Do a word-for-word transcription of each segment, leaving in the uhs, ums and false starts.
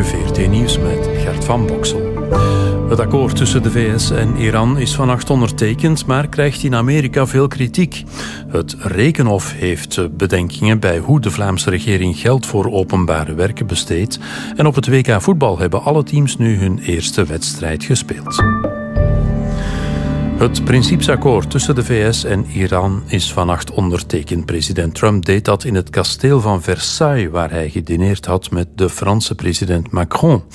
Goedemorgen, V R T Nieuws met Gert van Boksel. Het akkoord tussen de V S en Iran is vannacht ondertekend, maar krijgt in Amerika veel kritiek. Het Rekenhof heeft bedenkingen bij hoe de Vlaamse regering geld voor openbare werken besteedt. En op het W K voetbal hebben alle teams nu hun eerste wedstrijd gespeeld. Het principesakkoord tussen de V S en Iran is vannacht ondertekend. President Trump deed dat in het kasteel van Versailles, waar hij gedineerd had met de Franse president Macron.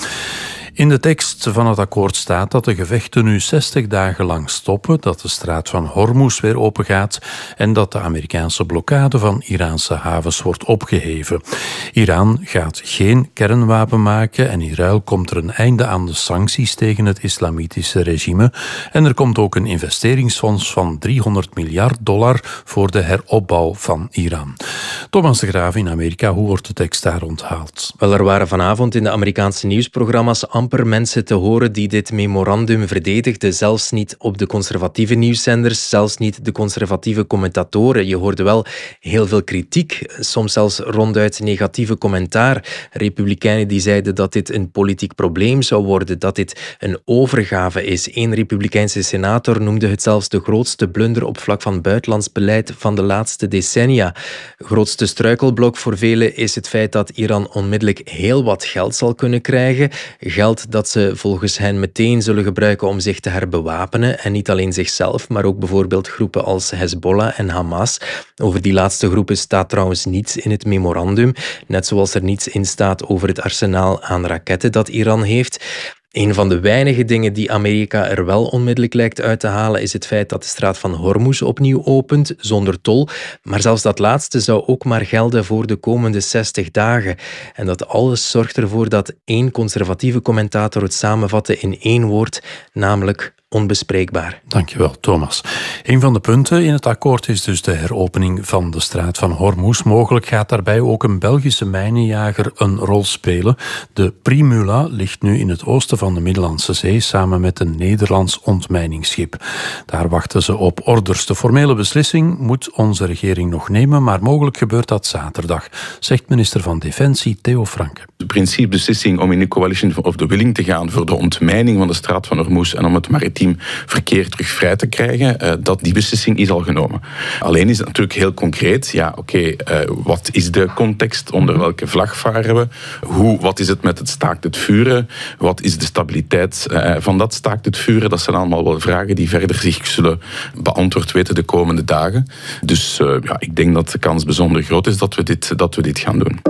In de tekst van het akkoord staat dat de gevechten nu zestig dagen lang stoppen, dat de straat van Hormuz weer opengaat en dat de Amerikaanse blokkade van Iraanse havens wordt opgeheven. Iran gaat geen kernwapen maken en in ruil komt er een einde aan de sancties tegen het islamitische regime. En er komt ook een investeringsfonds van driehonderd miljard dollar voor de heropbouw van Iran. Thomas de Graaf in Amerika, hoe wordt de tekst daar onthaald? Wel, er waren vanavond in de Amerikaanse nieuwsprogramma's amper mensen te horen die dit memorandum verdedigden. Zelfs niet op de conservatieve nieuwszenders, zelfs niet de conservatieve commentatoren. Je hoorde wel heel veel kritiek, soms zelfs ronduit negatieve commentaar. Republikeinen die zeiden dat dit een politiek probleem zou worden, dat dit een overgave is. Eén Republikeinse senator noemde het zelfs de grootste blunder op vlak van buitenlands beleid van de laatste decennia. Grootste struikelblok voor velen is het feit dat Iran onmiddellijk heel wat geld zal kunnen krijgen. Geld dat ze volgens hen meteen zullen gebruiken om zich te herbewapenen. En niet alleen zichzelf, maar ook bijvoorbeeld groepen als Hezbollah en Hamas. Over die laatste groepen staat trouwens niets in het memorandum. Net zoals er niets in staat over het arsenaal aan raketten dat Iran heeft. Een van de weinige dingen die Amerika er wel onmiddellijk lijkt uit te halen is het feit dat de straat van Hormuz opnieuw opent, zonder tol. Maar zelfs dat laatste zou ook maar gelden voor de komende zestig dagen. En dat alles zorgt ervoor dat één conservatieve commentator het samenvatte in één woord, namelijk onbespreekbaar. Dankjewel, Thomas. Een van de punten in het akkoord is dus de heropening van de straat van Hormuz. Mogelijk gaat daarbij ook een Belgische mijnenjager een rol spelen. De Primula ligt nu in het oosten van de Middellandse Zee samen met een Nederlands ontmijningsschip. Daar wachten ze op orders. De formele beslissing moet onze regering nog nemen, maar mogelijk gebeurt dat zaterdag, zegt minister van Defensie Theo Franke. De principebeslissing om in de coalition of the willing te gaan voor de ontmijning van de straat van Hormuz en om het maritiem verkeer terug vrij te krijgen, dat die beslissing is al genomen. Alleen is het natuurlijk heel concreet, ja oké, okay, uh, wat is de context, onder welke vlag varen we, hoe, wat is het met het staakt het vuren, wat is de stabiliteit uh, van dat staakt het vuren, dat zijn allemaal wel vragen die verder zich zullen beantwoord weten de komende dagen. Dus uh, ja, ik denk dat de kans bijzonder groot is dat we dit, dat we dit gaan doen.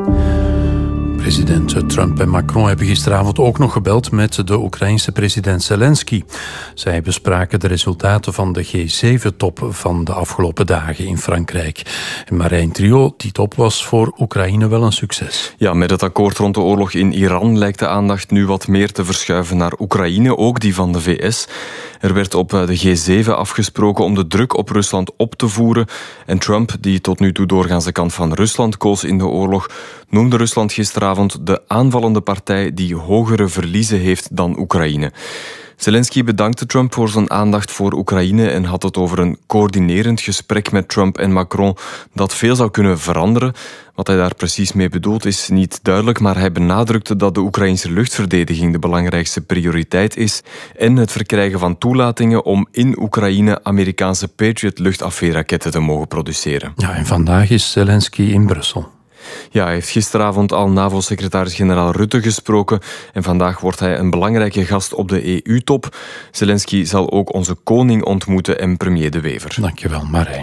President Trump en Macron hebben gisteravond ook nog gebeld met de Oekraïense president Zelensky. Zij bespraken de resultaten van de G zeven top van de afgelopen dagen in Frankrijk. En Marijn Trio, die top was voor Oekraïne wel een succes. Ja, met het akkoord rond de oorlog in Iran lijkt de aandacht nu wat meer te verschuiven naar Oekraïne, ook die van de V S. Er werd op de G zeven afgesproken om de druk op Rusland op te voeren. En Trump, die tot nu toe doorgaans de kant van Rusland koos in de oorlog, noemde Rusland gisteravond de aanvallende partij die hogere verliezen heeft dan Oekraïne. Zelensky bedankte Trump voor zijn aandacht voor Oekraïne en had het over een coördinerend gesprek met Trump en Macron dat veel zou kunnen veranderen. Wat hij daar precies mee bedoelt is niet duidelijk, maar hij benadrukte dat de Oekraïnse luchtverdediging de belangrijkste prioriteit is en het verkrijgen van toelatingen om in Oekraïne Amerikaanse Patriot luchtafweerraketten te mogen produceren. Ja, en vandaag is Zelensky in Brussel. Ja, hij heeft gisteravond al NAVO-secretaris-generaal Rutte gesproken en vandaag wordt hij een belangrijke gast op de E U-top. Zelensky zal ook onze koning ontmoeten en premier De Wever. Dankjewel, Marijn.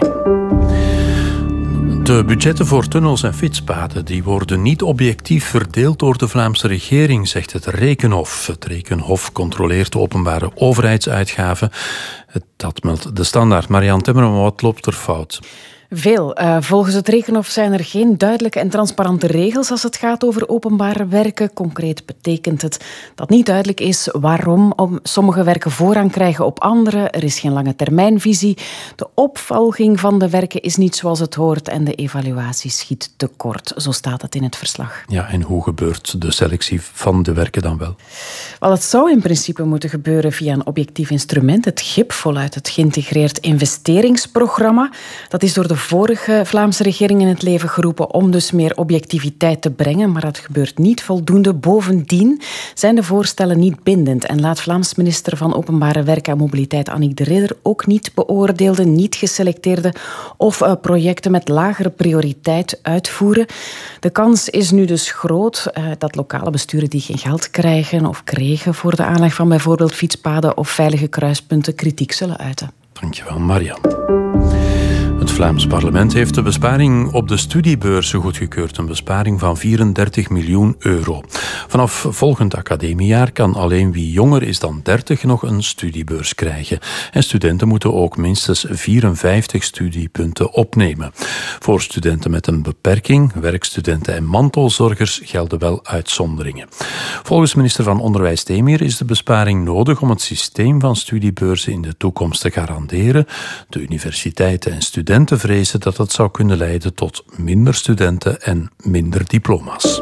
De budgetten voor tunnels en fietspaden die worden niet objectief verdeeld door de Vlaamse regering, zegt het Rekenhof. Het Rekenhof controleert de openbare overheidsuitgaven. Dat meldt de Standaard. Marianne Temmerman, wat loopt er fout? Veel. Uh, volgens het Rekenhof zijn er geen duidelijke en transparante regels als het gaat over openbare werken. Concreet betekent het dat niet duidelijk is waarom sommige werken voorrang krijgen op andere. Er is geen lange termijnvisie. De opvolging van de werken is niet zoals het hoort en de evaluatie schiet tekort. Zo staat het in het verslag. Ja, en hoe gebeurt de selectie van de werken dan wel? Wel, het zou in principe moeten gebeuren via een objectief instrument, het G I P, voluit het geïntegreerd investeringsprogramma. Dat is door de vorige Vlaamse regering in het leven geroepen om dus meer objectiviteit te brengen, maar dat gebeurt niet voldoende. Bovendien zijn de voorstellen niet bindend en laat Vlaams minister van Openbare Werken en Mobiliteit Annick de Ridder ook niet beoordeelde, niet geselecteerde of uh, projecten met lagere prioriteit uitvoeren. De kans is nu dus groot uh, dat lokale besturen die geen geld krijgen of kregen voor de aanleg van bijvoorbeeld fietspaden of veilige kruispunten kritiek zullen uiten. Dankjewel, Marian. Het Vlaams parlement heeft de besparing op de studiebeurzen goedgekeurd. Een besparing van vierendertig miljoen euro. Vanaf volgend academiejaar kan alleen wie jonger is dan dertig nog een studiebeurs krijgen. En studenten moeten ook minstens vierenvijftig studiepunten opnemen. Voor studenten met een beperking, werkstudenten en mantelzorgers gelden wel uitzonderingen. Volgens minister van Onderwijs Demir is de besparing nodig om het systeem van studiebeurzen in de toekomst te garanderen. De universiteiten en studenten Studenten vrezen dat het zou kunnen leiden tot minder studenten en minder diploma's.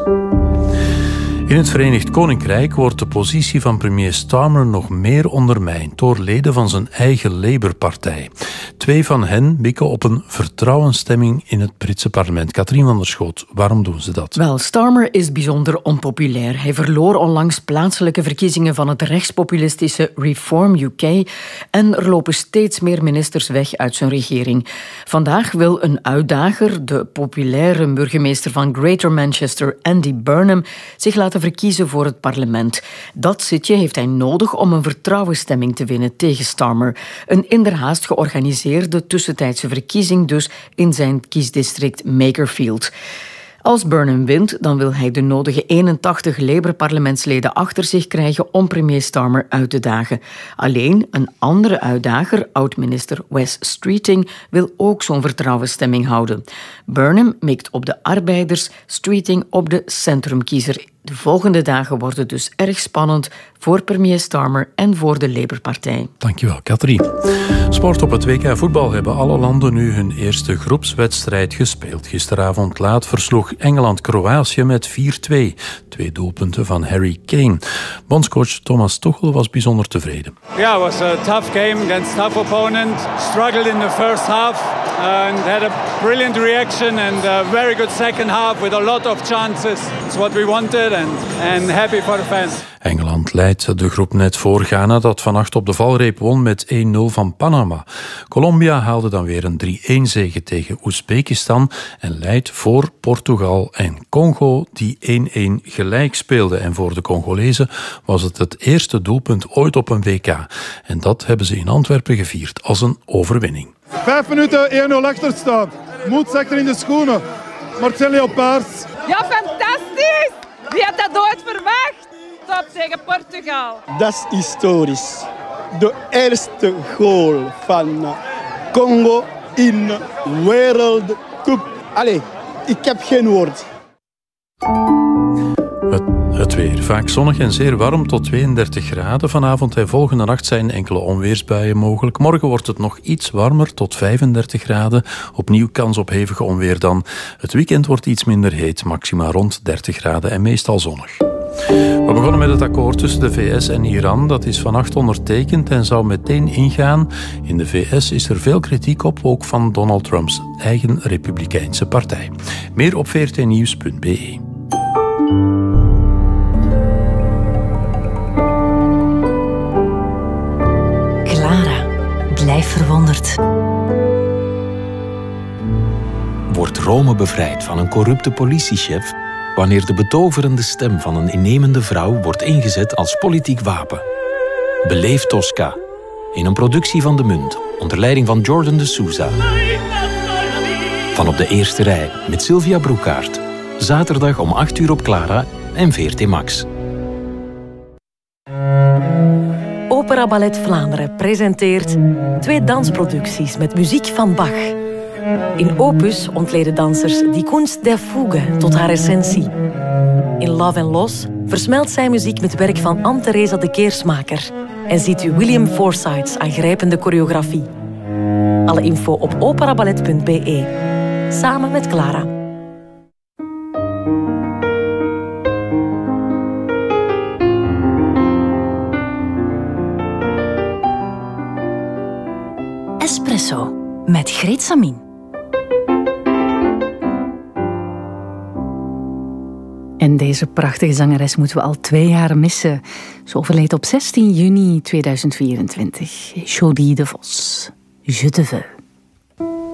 In het Verenigd Koninkrijk wordt de positie van premier Starmer nog meer ondermijnd door leden van zijn eigen Labour-partij. Twee van hen mikken op een vertrouwensstemming in het Britse parlement. Katrien van der Schoot, waarom doen ze dat? Wel, Starmer is bijzonder onpopulair. Hij verloor onlangs plaatselijke verkiezingen van het rechtspopulistische Reform U K en er lopen steeds meer ministers weg uit zijn regering. Vandaag wil een uitdager, de populaire burgemeester van Greater Manchester, Andy Burnham, zich laten verkiezen voor het parlement. Dat zitje heeft hij nodig om een vertrouwensstemming te winnen tegen Starmer. Een inderhaast georganiseerde tussentijdse verkiezing dus in zijn kiesdistrict Makerfield. Als Burnham wint, dan wil hij de nodige eenentachtig Labour-parlementsleden achter zich krijgen om premier Starmer uit te dagen. Alleen een andere uitdager, oud-minister Wes Streeting, wil ook zo'n vertrouwensstemming houden. Burnham mikt op de arbeiders, Streeting op de centrumkiezer. De volgende dagen worden dus erg spannend voor premier Starmer en voor de Labour-partij. Dankjewel, Katrien. Sport op het W K voetbal hebben alle landen nu hun eerste groepswedstrijd gespeeld. Gisteravond laat versloeg Engeland Kroatië met vier twee. Twee doelpunten van Harry Kane. Bondscoach Thomas Tuchel was bijzonder tevreden. Yeah, it was a tough game against a tough opponent. Struggled in the first half and had a brilliant reaction and a very good second half with a lot of chances. It's what we wanted and, and happy for the fans. Engeland leidt de groep net voor Ghana, dat vannacht op de valreep won met één nul van Panama. Colombia haalde dan weer een drie-een zege tegen Oezbekistan en leidt voor Portugal en Congo, die één-één gelijk speelden. En voor de Congolezen was het het eerste doelpunt ooit op een W K. En dat hebben ze in Antwerpen gevierd als een overwinning. Vijf minuten één nul achterstand. Moed zakt er in de schoenen. Marcel Leopards. Ja, fantastisch! Wie had dat ooit verwacht? Top tegen Portugal. Dat is historisch. De eerste goal van Congo in World Cup. Allee, ik heb geen woord. Het, het weer. Vaak zonnig en zeer warm tot tweeëndertig graden. Vanavond en volgende nacht zijn enkele onweersbuien mogelijk. Morgen wordt het nog iets warmer tot vijfendertig graden. Opnieuw kans op hevige onweer dan. Het weekend wordt iets minder heet, maxima rond dertig graden en meestal zonnig. We begonnen met het akkoord tussen de V S en Iran. Dat is vannacht ondertekend en zou meteen ingaan. In de V S is er veel kritiek op, ook van Donald Trumps eigen Republikeinse partij. Meer op v r t nieuws punt b e. Clara, blijf verwonderd. Wordt Rome bevrijd van een corrupte politiechef wanneer de betoverende stem van een innemende vrouw wordt ingezet als politiek wapen? Beleef Tosca, in een productie van De Munt, onder leiding van Jordan de Souza. Van op de eerste rij met Sylvia Broekaert. Zaterdag om acht uur op Clara en V R T Max. Opera Ballet Vlaanderen presenteert twee dansproducties met muziek van Bach. In Opus ontleden dansers die kunst der fuge tot haar essentie. In Love and Loss versmelt zij muziek met werk van Anne-Theresa de Keersmaker en ziet u William Forsyth's aangrijpende choreografie. Alle info op operaballet punt b e. Samen met Clara. Espresso met Greet Samin. En deze prachtige zangeres moeten we al twee jaar missen. Ze overleed op zestien juni tweeduizend vierentwintig. Jodie de Vos. Je te veux.